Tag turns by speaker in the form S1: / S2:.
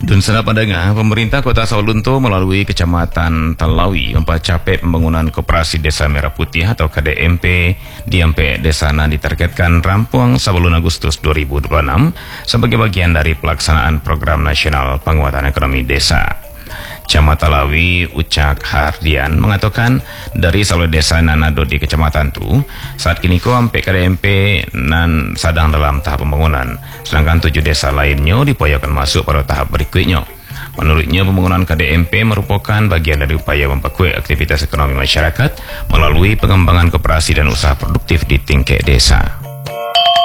S1: Dan sana pendengar, pemerintah Kota Sawalunto melalui Kecamatan Talawi mempercapai pembangunan Koperasi Desa Merah Putih atau KDMP di Ampe Desana ditargetkan rampung sebelum Agustus 2026 sebagai bagian dari pelaksanaan Program Nasional Penguatan Ekonomi Desa. Camat Talawi Ucak Hardian mengatakan dari seluruh desa nanado di kecamatan itu saat kini sampai KDMP nan sedang dalam tahap pembangunan, sedangkan 7 desa lainnya dipoyakan masuk pada tahap berikutnya. Menurutnya pembangunan KDMP merupakan bagian dari upaya memperkuat aktivitas ekonomi masyarakat melalui pengembangan koperasi dan usaha produktif di tingkat desa.